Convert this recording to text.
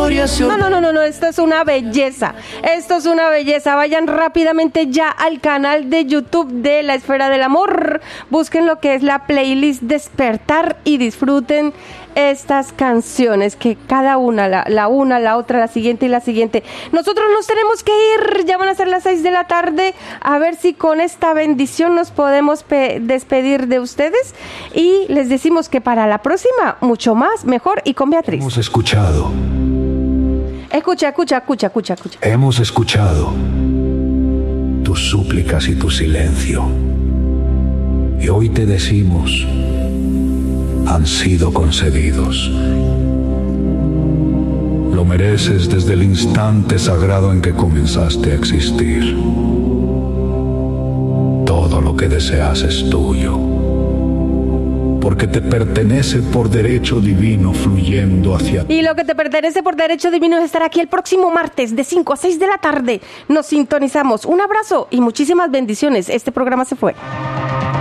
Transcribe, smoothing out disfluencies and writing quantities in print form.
No, esto es una belleza. Esto es una belleza. Vayan rápidamente ya al canal de YouTube de La Esfera del Amor. Busquen lo que es la playlist Despertar y disfruten estas canciones, que cada una, la otra, la siguiente y la siguiente. Nosotros nos tenemos que ir, ya van a ser las 6 de la tarde, a ver si con esta bendición nos podemos despedir de ustedes, y les decimos que para la próxima, mucho más, mejor y con Beatriz. Hemos escuchado. Escucha. Hemos escuchado tus súplicas y tu silencio. Y hoy te decimos, han sido concedidos. Lo mereces desde el instante sagrado en que comenzaste a existir. Todo lo que deseas es tuyo, porque te pertenece por derecho divino, fluyendo hacia ti. Y lo que te pertenece por derecho divino es estar aquí el próximo martes de 5 a 6 de la tarde. Nos sintonizamos. Un abrazo y muchísimas bendiciones. Este programa se fue.